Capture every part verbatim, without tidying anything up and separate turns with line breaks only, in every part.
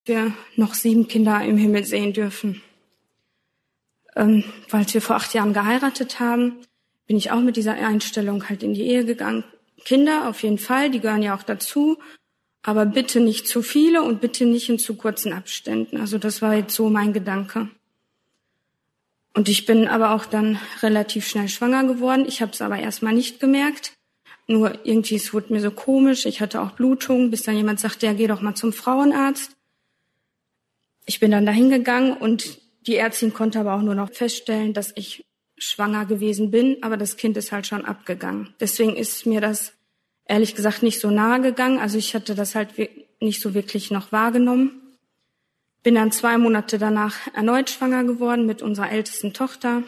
wir noch sieben Kinder im Himmel sehen dürfen. Ähm, weil wir vor acht Jahren geheiratet haben, bin ich auch mit dieser Einstellung halt in die Ehe gegangen. Kinder auf jeden Fall, die gehören ja auch dazu, aber bitte nicht zu viele und bitte nicht in zu kurzen Abständen. Also das war jetzt so mein Gedanke. Und ich bin aber auch dann relativ schnell schwanger geworden. Ich habe es aber erstmal nicht gemerkt. Nur irgendwie, es wurde mir so komisch. Ich hatte auch Blutungen, bis dann jemand sagte, ja, geh doch mal zum Frauenarzt. Ich bin dann dahin gegangen und die Ärztin konnte aber auch nur noch feststellen, dass ich schwanger gewesen bin, aber das Kind ist halt schon abgegangen. Deswegen ist mir das ehrlich gesagt nicht so nahe gegangen. Also ich hatte das halt nicht so wirklich noch wahrgenommen. Bin dann zwei Monate danach erneut schwanger geworden mit unserer ältesten Tochter.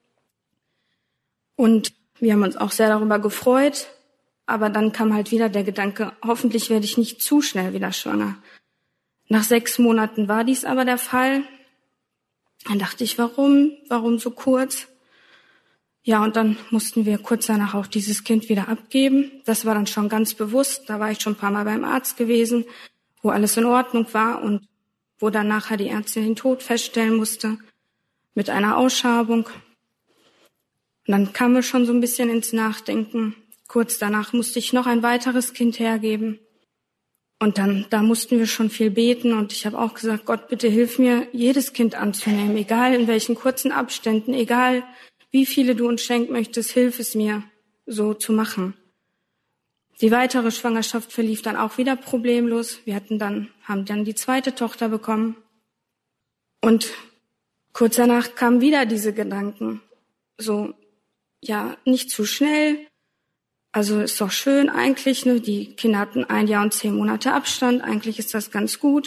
Und wir haben uns auch sehr darüber gefreut. Aber dann kam halt wieder der Gedanke, hoffentlich werde ich nicht zu schnell wieder schwanger. Nach sechs Monaten war dies aber der Fall. Dann dachte ich, warum? Warum so kurz? Ja, und dann mussten wir kurz danach auch dieses Kind wieder abgeben. Das war dann schon ganz bewusst. Da war ich schon ein paar Mal beim Arzt gewesen, wo alles in Ordnung war und wo dann nachher die Ärztin den Tod feststellen musste mit einer Ausschabung. Und dann kamen wir schon so ein bisschen ins Nachdenken. Kurz danach musste ich noch ein weiteres Kind hergeben. Und dann, da mussten wir schon viel beten. Und ich habe auch gesagt, Gott, bitte hilf mir, jedes Kind anzunehmen, egal in welchen kurzen Abständen, egal wie viele du uns schenken möchtest, hilf es mir, so zu machen. Die weitere Schwangerschaft verlief dann auch wieder problemlos. Wir hatten dann, haben dann die zweite Tochter bekommen. Und kurz danach kamen wieder diese Gedanken. So, ja, nicht zu schnell. Also ist doch schön eigentlich, ne? Die Kinder hatten ein Jahr und zehn Monate Abstand. Eigentlich ist das ganz gut.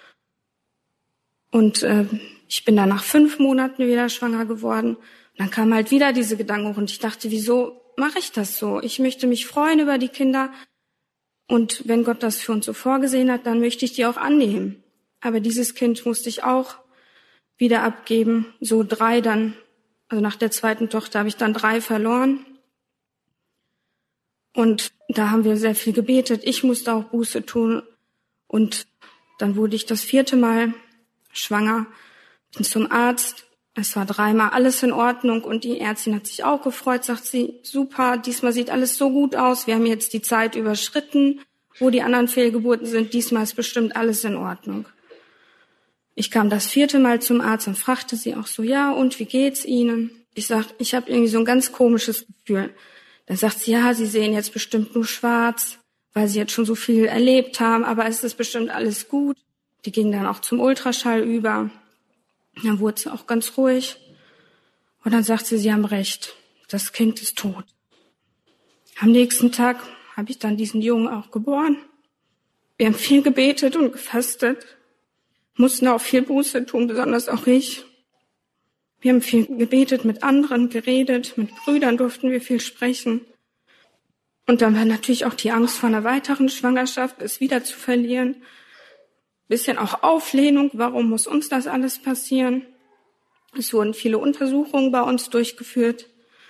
Und äh, ich bin dann nach fünf Monaten wieder schwanger geworden. Und dann kamen halt wieder diese Gedanken hoch. Und ich dachte, wieso mache ich das so? Ich möchte mich freuen über die Kinder. Und wenn Gott das für uns so vorgesehen hat, dann möchte ich die auch annehmen. Aber dieses Kind musste ich auch wieder abgeben. So drei dann, also nach der zweiten Tochter habe ich dann drei verloren. Und da haben wir sehr viel gebetet. Ich musste auch Buße tun. Und dann wurde ich das vierte Mal schwanger. Bin zum Arzt. Es war dreimal alles in Ordnung. Und die Ärztin hat sich auch gefreut. Sagt sie, super, diesmal sieht alles so gut aus. Wir haben jetzt die Zeit überschritten, wo die anderen Fehlgeburten sind. Diesmal ist bestimmt alles in Ordnung. Ich kam das vierte Mal zum Arzt und fragte sie auch so, ja, und wie geht's Ihnen? Ich sag, ich habe irgendwie so ein ganz komisches Gefühl. Dann sagt sie, ja, Sie sehen jetzt bestimmt nur schwarz, weil Sie jetzt schon so viel erlebt haben, aber es ist bestimmt alles gut. Die ging dann auch zum Ultraschall über. Dann wurde sie auch ganz ruhig. Und dann sagt sie, Sie haben recht, das Kind ist tot. Am nächsten Tag habe ich dann diesen Jungen auch geboren. Wir haben viel gebetet und gefastet, mussten auch viel Buße tun, besonders auch ich. Wir haben viel gebetet, mit anderen geredet, mit Brüdern durften wir viel sprechen. Und dann war natürlich auch die Angst vor einer weiteren Schwangerschaft, es wieder zu verlieren. Bisschen auch Auflehnung, warum muss uns das alles passieren? Es wurden viele Untersuchungen bei uns durchgeführt,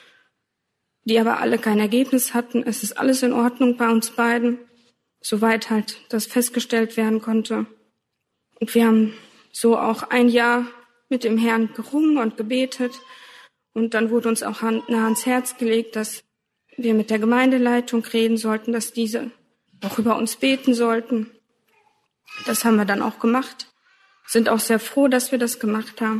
die aber alle kein Ergebnis hatten. Es ist alles in Ordnung bei uns beiden, soweit halt das festgestellt werden konnte. Und wir haben so auch ein Jahr mit dem Herrn gerungen und gebetet. Und dann wurde uns auch nah ans Herz gelegt, dass wir mit der Gemeindeleitung reden sollten, dass diese auch über uns beten sollten. Das haben wir dann auch gemacht. Sind auch sehr froh, dass wir das gemacht haben.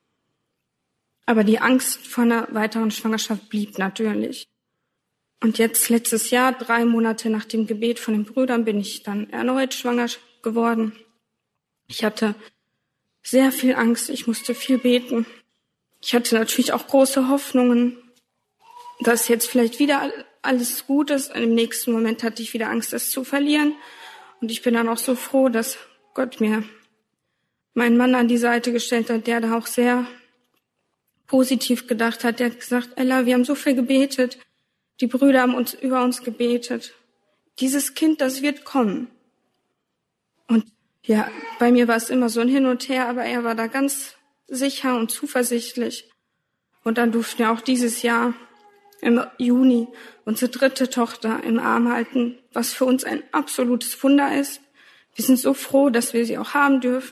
Aber die Angst vor einer weiteren Schwangerschaft blieb natürlich. Und jetzt letztes Jahr, drei Monate nach dem Gebet von den Brüdern, bin ich dann erneut schwanger geworden. Ich hatte sehr viel Angst, ich musste viel beten. Ich hatte natürlich auch große Hoffnungen, dass jetzt vielleicht wieder alles gut ist. Im nächsten Moment hatte ich wieder Angst, es zu verlieren. Und ich bin dann auch so froh, dass Gott mir meinen Mann an die Seite gestellt hat, der da auch sehr positiv gedacht hat. Der hat gesagt, Ella, wir haben so viel gebetet. Die Brüder haben uns über uns gebetet. Dieses Kind, das wird kommen. Und ja, bei mir war es immer so ein Hin und Her, aber er war da ganz sicher und zuversichtlich. Und dann durften wir auch dieses Jahr im Juni unsere dritte Tochter im Arm halten, was für uns ein absolutes Wunder ist. Wir sind so froh, dass wir sie auch haben dürfen.